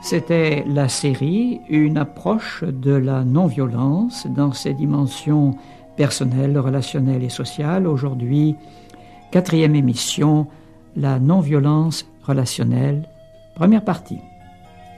C'était la série, une approche de la non-violence dans ses dimensions personnelles, relationnelles et sociales. Aujourd'hui, 4e émission, la non-violence relationnelle, première partie.